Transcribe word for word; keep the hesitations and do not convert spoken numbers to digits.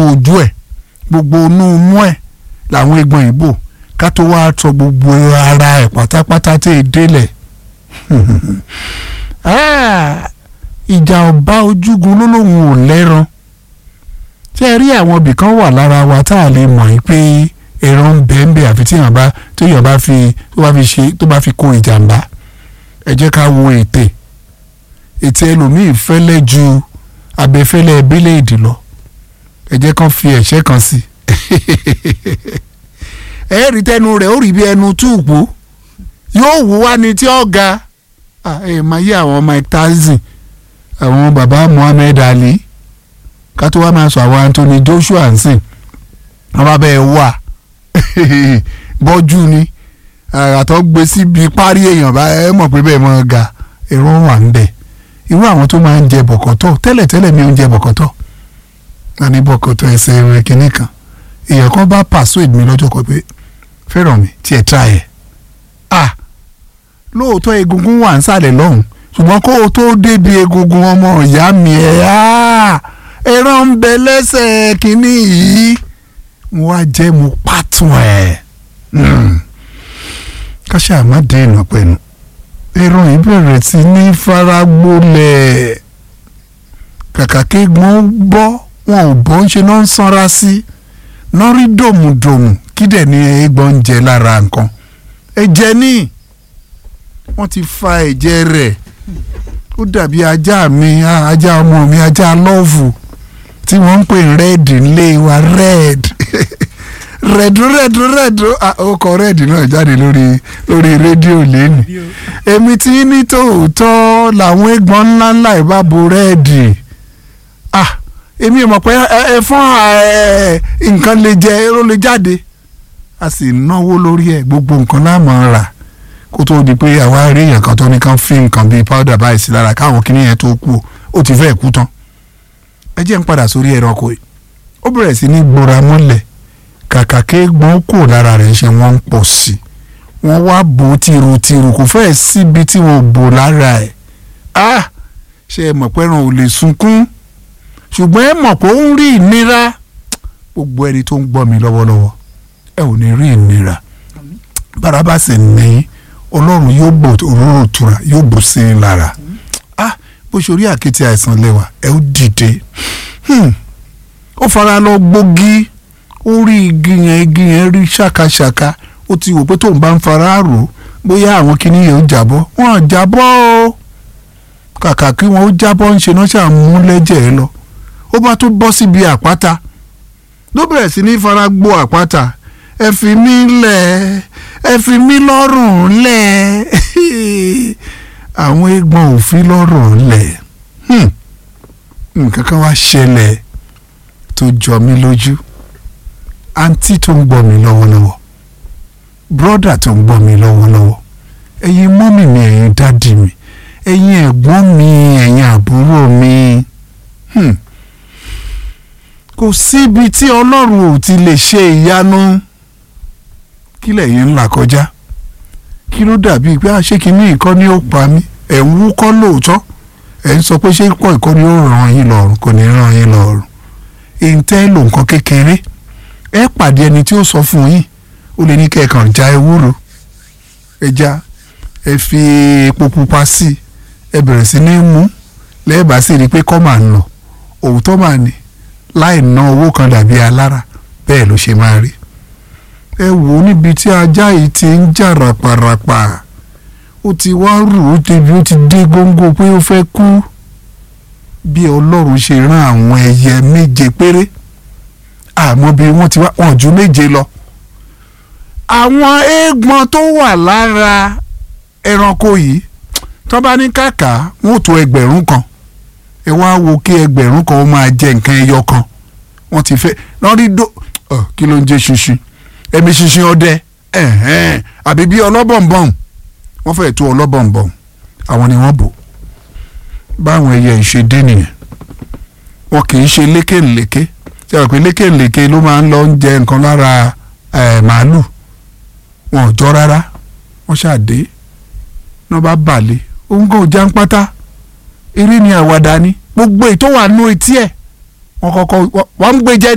ojú ẹ̀ gbogbo inú mú ẹ̀ làwọn egbọn ìbò ká tó wá tọ gbogbo ara ẹ̀ pátápátá tí ì délẹ̀ ìjà ọba ojúgun ló lóun ò lẹ́ran tí ẹ rí àwọn ibì kan wà lára wa tá a lè mọ̀ yín pé ẹran ń bẹ́ẹ̀ ń bẹ́ẹ̀ àfi tí èèyàn bá tó èèyàn bá fi tó bá fi ṣe tó bá fi kó ìjàmbá ẹ jẹ́ ká wo ètè ètè ẹlòmíì fẹ́lẹ́ ju abẹ́fẹ́lẹ́ bíléèdì lọ ẹ jẹ́ kán fi ẹ̀ṣẹ́ kan sí ẹ rí tẹnu rẹ̀ ó rí bí ẹnu túùpù yóò wú wá ní tí ó ga ẹ máa yí àwọn Mike Tyson àwọn baba Muhammad Ali ká tó wá máa sọ àwọn Anthony Joshua nsìn wọn bá bẹ́ẹ̀ wà bọ́jú ni àtọ́ gbé síbi parí èèyàn bá ẹ mọ̀ pé bẹ́ẹ̀ mọ̀ ga èrò wà ń bẹ̀ irú àwọn tó máa ń jẹ bọ̀kọ̀tọ̀ tẹ́lẹ̀tẹ́lẹ̀ mi ò ń jẹ bọ̀kọ̀tọ̀ àní bọ̀kọ̀tọ̀ ẹsẹ̀ rẹ̀ kìíní kan èèyàn kan bá persuade mi lọ́jọ́ kan pé fẹ́ràn mi tí ẹ̀ tra ẹ̀ ah lóòótọ́ egungun wà ń sàlẹ̀ lọ́hùn ṣùgbọ́n kó o tó débi egungun ọmọ ìyá mi ẹ̀ ah ẹran ń bẹ lẹ́sẹ̀ kìíní yìí mo wá jẹ́ mo pàtó ẹ̀ káṣá má dé ìnà pẹ̀lú ẹran ìbẹ̀rẹ̀ sí ní faragbólẹ̀ kàkà kéegbọ́n bọ́ wọn ò bọ́ ń ṣe náà ń sanra sí náà rí dòmùdòmù kí dẹ̀ ní eégbọ́n ń jẹ lára nǹkan ẹ̀jẹ̀ ní wọ́n ti fa ẹ̀jẹ̀ rẹ̀ ó dàbí ajá mi ajá ọmọ mi ajá lọ́ọ̀fù tí wọ́n ń pè rẹ́ẹ̀dì ńlé wa rẹ́ẹ̀dì rẹ́ẹ̀dù rẹ́ẹ̀dù rẹ́ẹ̀dù ọkọ̀ rẹ́ẹ̀dì náà jáde lórí lórí rédíò lẹ́nu èmi tí ní tòótọ́ làwọn eégbọn ńláńlá ìbábo rẹ́ẹ̀dì ah èmi ò mọ̀ pé ẹ fún nǹkan lè jẹ èrò lè jáde a sì náwó lórí ẹ̀ gbogbo nǹkan láàmú rà kó tó di pé àwa rí èèyàn kan tó ní kán fi nǹkan bíi powder báyìí sí lára káwọn kìnìún yẹn tó kú ó ti fẹ́ẹ̀ kú tán ẹ jẹ́ ń padà sórí ẹranko yìí ó bẹ̀rẹ̀ sí ní gbóra mọ́lẹ̀ kàkà kéégbọ́n kò lára rẹ̀ ṣe wọ́n ń pọ̀ sí wọ́n wá bò ó tìrùtìrù kò fẹ́ẹ̀ síbi tí wọ́n bò lára ẹ̀ ah ṣe é mọ̀ pé ẹran ò lè sunkún ṣùgbọ́n ẹ mọ̀ pé ó ń rí ìnira gbogbo ẹni tó ń gbọ́ mi lọ́wọ́lọ́wọ́ ẹ ò ní rí ìnira bára bá sì ní ọlọ́run yóò bò òróró tura yóò bò sí i lára ah bó ṣe orí àkéte àìsàn lẹ́wà ẹ ó dìde ó fara lọ gbógi ó rí igi yẹn igi yẹn rí ṣàkàṣàkà ó ti wò pé tóun bá ń fara rò bóyá àwọn kìnìún yẹn ó jábọ́ wọn ò jábọ́ o kàkà kí wọn ó jábọ́ ń ṣe náà ṣàmú lẹ́jẹ̀ ẹ lọ ó bá tún bọ́ síbi àpáta ló bẹ̀rẹ̀ sí ní fara gbó àpáta ẹ fi mí lẹ̀ ẹ fi mí lọ́rùn lẹ̀ àwọn eégbọn ò fi lọ́rùn lẹ̀ nǹkan kan wá ṣẹlẹ̀ tó jọ mí lójú àǹtí tó ń gbọ́ mi lọ́wọ́lọ́wọ́ bírọ́dà tó ń gbọ́ mi lọ́wọ́lọ́wọ́ ẹ̀yin mọ́mì mi ẹ̀yin dádì mi ẹ̀yin ẹ̀gbọ́n mi ẹ̀yin àbúrò mi kò síbi tí ọlọ́run ò ti lè ṣe ìyanu kí lẹ̀yin ńlá kọjá kí ló dàbí pé àṣé kínní ìkọ́ ni ó pa mí ẹ̀ ń wúkọ́ lóòótọ́ ẹ̀ ń sọ pé ṣé pọ̀ ìkọ́ ni ó ràn yín lọ́rùn kò ní ràn yín lọ́rùn èyí tẹ́ lò nǹkan kékeré ẹ pàdé ẹni tí ó sọ fún yín ó lè ní kẹ́ẹ̀kan já ewúro ẹja ẹ fi epo pupa sí ẹ bẹ̀rẹ̀ sí ní mú lẹ́ẹ̀bà sì rí i pé kọ́ máa ń lọ òótọ́ máa ní láì ná owó kan dàbí alára bẹ́ẹ̀ ló ṣe máa rí ẹ wò ó níbi tí ajá yìí ti ń jà ràpàràpà ó ti wá rù ó débi ó ti dé góńgó pé ó fẹ́ kú bí ọlọ́run ṣe rán àwọn ẹyẹ méje péré àmọ́ bí wọ́n ti wá wọn ju méje lọ àwọn eégbọn tó wà lára ẹranko yìí tó bá ní kàkà wọn ò tó ẹgbẹ̀rún kan ẹ wá wo kí ẹgbẹ̀rún kan ó máa jẹ nǹkan ẹyọ kan wọ́n ti fẹ́ lọ́n rí dó kí ló ń jẹ́ ṣinṣin ẹ̀mí ṣinṣin ọdẹ àbí bí ọlọ́bọ̀nbọ̀n wọ́n fẹ́ẹ̀ tó ọlọ́bọ̀nbọ̀n àwọn ni wọ́n bò báwọn ẹyẹ ìṣedé nìyẹn wọn kì í ṣe lékèlékè tí a rò pé lékèlékè ló máa ń lọ ń jẹ nǹkan lára màálù wọn ò jọ rárá wọ́n ṣàdé náà bá bàlẹ̀ òun kò já ń pátá eré ni àwàdà ni gbogbo ètò wà nú etí ẹ̀ wọ́n kọ́kọ́ wọ́n ń gbé jẹ